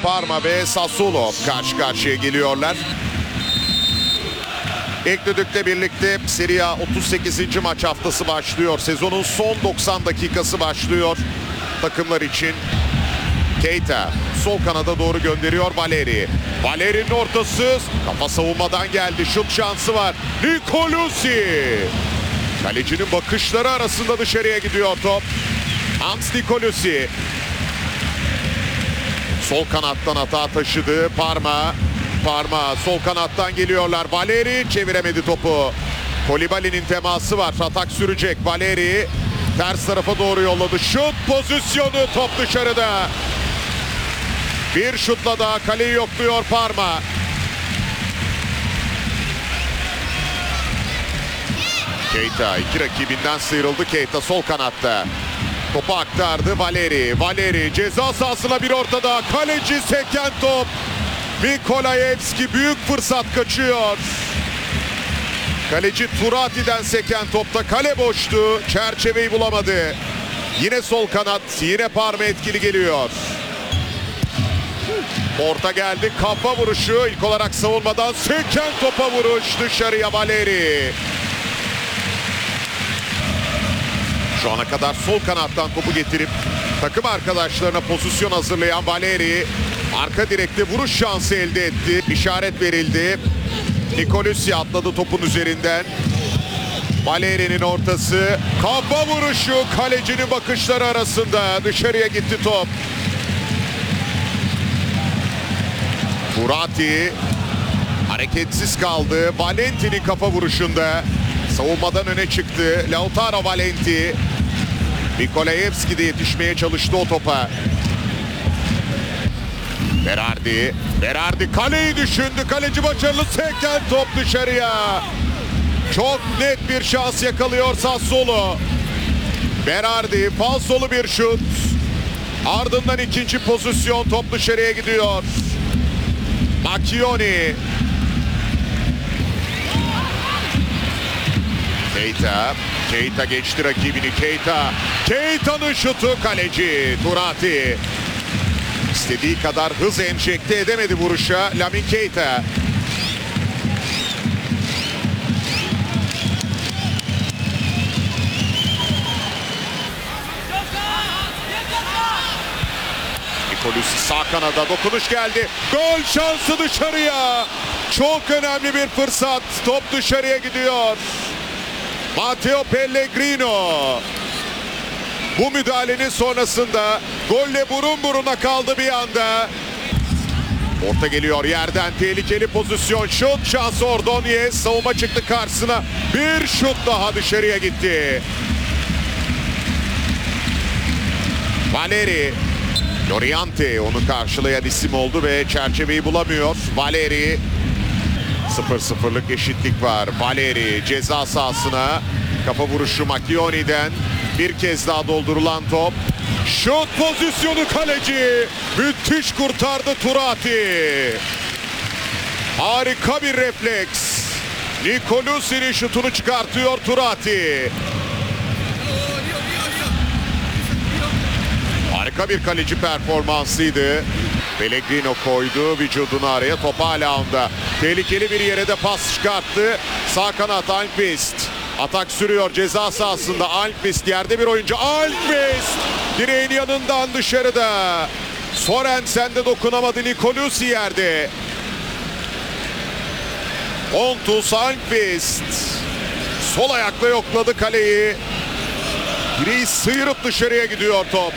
Parma ve Sassuolo karşı karşıya geliyorlar. İlk düdükle birlikte Serie A 38. maç haftası başlıyor. Sezonun son 90 dakikası başlıyor takımlar için. Keita sol kanada doğru gönderiyor Valeri. Valeri'nin ortası, kafa savunmadan geldi. Şut şansı var. Nicolosi. Kalecinin bakışları arasında dışarıya gidiyor top. Hans Nicolosi. Sol kanattan hata taşıdı Parma. Parma sol kanattan geliyorlar. Valeri çeviremedi topu. Kolibali'nin teması var. Atak sürecek. Valeri ters tarafa doğru yolladı. Şut pozisyonu, top dışarıda. Bir şutla daha kaleyi yokluyor Parma. Keita iki rakibinden sıyrıldı. Keita sol kanatta. Topu aktardı Valeri. Valeri ceza sahasına bir ortada. Kaleci seken top. Nikolayevski büyük fırsat kaçıyor. Kaleci Turati'den seken topta kale boştu. Çerçeveyi bulamadı. Yine sol kanat. Yine Parma etkili geliyor. Orta geldi. Kafa vuruşu. İlk olarak savunmadan seken topa vuruş. Dışarıya Valeri. Şu ana kadar sol kanattan topu getirip takım arkadaşlarına pozisyon hazırlayan Valeri arka direkte vuruş şansı elde etti. İşaret verildi. Nicolosi atladı topun üzerinden. Valeri'nin ortası. Kafa vuruşu kalecinin bakışları arasında. Dışarıya gitti top. Turati hareketsiz kaldı. Valenti'nin kafa vuruşunda. Savunmadan öne çıktı. Lautaro Valenti. Nikolayevski de yetişmeye çalıştı o topa. Berardi. Berardi kaleyi düşündü. Kaleci başarılı. Seken top dışarıya. Çok net bir şans yakalıyor Sassuolo. Berardi falsolu bir şut. Ardından ikinci pozisyon, top dışarıya gidiyor. Macchioni. Keita. Keita geçti rakibini. Keita. Keita'nın şutu, kaleci Turati. İstediği kadar hız enjekte edemedi vuruşa Lamin Keita. Nicolosi sağ kanada dokunuş geldi. Gol şansı dışarıya. Çok önemli bir fırsat. Top dışarıya gidiyor. Matteo Pellegrino. Bu müdahalenin sonrasında golle burun buruna kaldı bir anda. Orta geliyor yerden, tehlikeli pozisyon. Şut şansı Ordonez. Savunma çıktı karşısına. Bir şut daha dışarıya gitti. Valeri. Loriante onu karşılayan isim oldu ve çerçeveyi bulamıyor. Valeri. 0-0'lık eşitlik var. Valeri ceza sahasına. Kafa vuruşu Macchioni'den. Bir kez daha doldurulan top. Şut pozisyonu kaleci. Müthiş kurtardı Turati. Harika bir refleks. Nicolosi'nin şutunu çıkartıyor Turati. Harika bir kaleci performansıydı. Pellegrino koydu vücudunu araya. Top hala onda. Tehlikeli bir yere de pas çıkarttı. Sağ kanat Almqvist. Atak sürüyor ceza sahasında. Almqvist yerde bir oyuncu. Almqvist direğin yanından dışarıda. Sorensen de dokunamadı. Nicolosi yerde. Pontus Almqvist sol ayakla yokladı kaleyi. Direği sıyırıp dışarıya gidiyor top.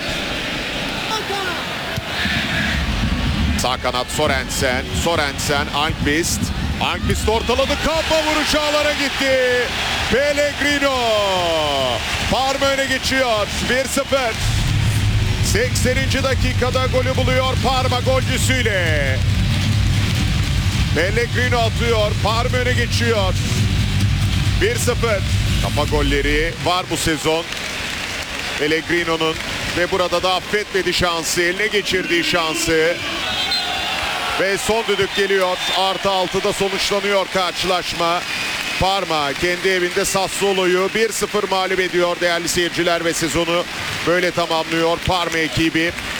Sağ kanat Sorensen. Sorensen, Almqvist. Almqvist ortaladı. Kafa vuruşu ağlara gitti. Pellegrino. Parma öne geçiyor. 1-0. 80. dakikada golü buluyor Parma golcüsüyle. Pellegrino atıyor. Parma öne geçiyor. 1-0. Kafa golleri var bu sezon. Pellegrino'nun ve burada da affetmedi şansı. Eline geçirdiği şansı. Ve son düdük geliyor. +6'da sonuçlanıyor karşılaşma. Parma kendi evinde Sassuolo'yu 1-0 mağlup ediyor değerli seyirciler ve sezonu böyle tamamlıyor Parma ekibi.